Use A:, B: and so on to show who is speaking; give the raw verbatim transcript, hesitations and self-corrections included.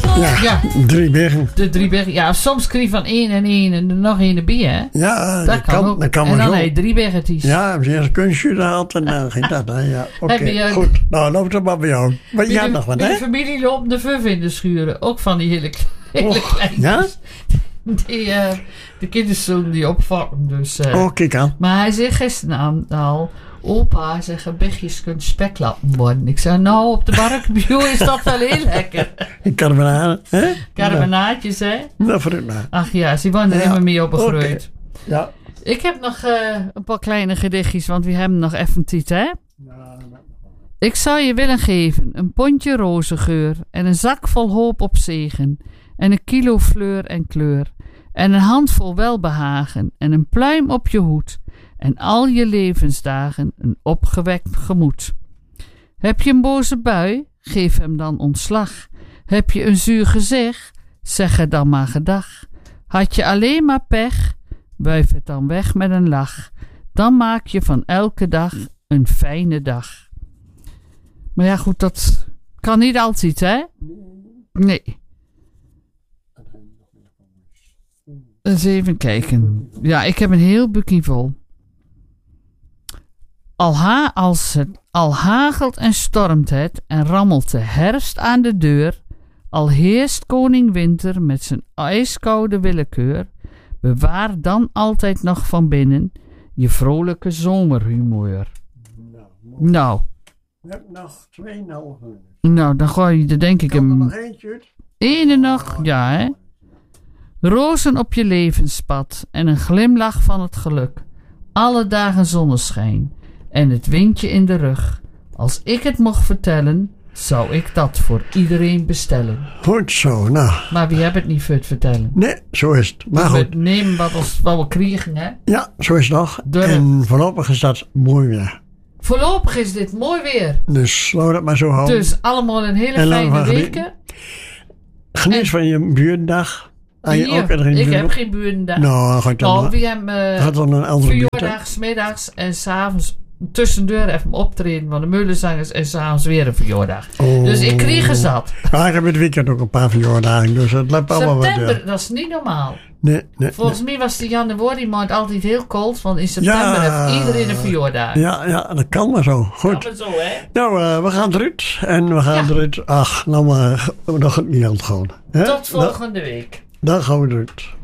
A: Ja,
B: Ja.
A: drie bergen.
B: De drie bergen. Ja, soms krijg je van één en één en er nog één erbij, hè?
A: Ja,
B: Dat,
A: dat kan,
B: ook.
A: dat kan
B: en
A: maar
B: dan
A: zo.
B: heb je drie bergetjes.
A: Ja, hebben ze eerst een kunstje gehaald en dan ging dat. Hè? Ja, oké,
B: Heb je, uh,
A: goed. Nou, loopt het maar bij jou. Maar
B: Bij
A: jij
B: de,
A: nog wat,
B: bij
A: hè?
B: de familie loopt de vuf in de schuren. Ook van die hele, hele
A: Och,
B: kleintjes.
A: ja?
B: Die, uh, de kinderen zullen die opvatten. Dus, uh,
A: Oh, kijk aan.
B: Maar hij zei gisteren al... Opa, zeg, gebegjes kunt speklappen worden. Ik zei, nou, op de barbecue is dat wel heel lekker.
A: Ik kan er maar aan, hè?
B: Karbonaatjes, hè?
A: Nou, voor het maar.
B: Ach ja, ze worden er
A: Ja,
B: helemaal mee opgegroeid.
A: oké. Ja.
B: Ik heb nog uh, een paar kleine gedichtjes, want we hebben nog even tijd, hè? Ik zou je willen geven een pondje rozengeur en een zak vol hoop op zegen en een kilo fleur en kleur en een handvol welbehagen en een pluim op je hoed en al je levensdagen een opgewekt gemoed. Heb je een boze bui? Geef hem dan ontslag. Heb je een zuur gezicht? Zeg er dan maar gedag. Had je alleen maar pech? Wuif het dan weg met een lach. Dan maak je van elke dag een fijne dag. Maar ja, goed, dat kan niet altijd, hè? Nee. Eens even kijken. Ja, ik heb een heel boekje vol. Al, ha als het, al hagelt en stormt het en rammelt de herfst aan de deur, al heerst koning winter met zijn ijskoude willekeur, bewaar dan altijd nog van binnen je vrolijke zomerhumeur.
A: Nou,
B: Nou,
A: je hebt nog tweeënhalf minuten.
B: nou, dan gooi je er denk ik
A: Kan er
B: een
A: nog eentje uit?
B: ene nog, ja hè. Rozen op je levenspad en een glimlach van het geluk. Alle dagen zonneschijn en het windje in de rug. Als ik het mocht vertellen, zou ik dat voor iedereen bestellen.
A: Goed zo, nou.
B: Maar wie hebben het niet voor het vertellen?
A: Nee, zo is het. Maar
B: Dus
A: goed.
B: we nemen wat, ons, wat we krijgen, hè.
A: Ja, zo is het nog.
B: Door-
A: En voorlopig is dat mooi weer.
B: Voorlopig is dit mooi weer.
A: Dus laten we dat maar zo houden.
B: Dus allemaal een hele
A: En laten we
B: fijne
A: gaan
B: weken.
A: Geniet
B: en-
A: van je buurdag. En je
B: Hier,
A: ook iedereen
B: ik
A: buurt
B: heb
A: op.
B: geen burendag.
A: Nou, gaat dan
B: Nou,
A: maar.
B: we hebben uh,
A: Gaat dan een andere buurt. hè?
B: verjaardag, 's middags en s'avonds tussendoor even optreden van de meulenzangers en s'avonds weer een verjaardag.
A: Oh.
B: Dus ik kreeg er zat.
A: Maar ik heb het weekend ook een paar verjaardagen, dus het loopt allemaal wat.
B: September,
A: Ja.
B: dat is niet normaal.
A: Nee, nee,
B: Volgens mij was de januari maand altijd heel koud, want in september
A: Ja.
B: heeft iedereen een verjaardag.
A: nee. Ja, ja, dat kan maar zo. Goed.
B: Ja, maar zo, hè?
A: Nou, uh, we gaan eruit. En we gaan
B: Ja.
A: eruit. Ach, nou maar, nog niet aan het gaan. Hè?
B: Tot volgende week.
A: Dan gaan we eruit.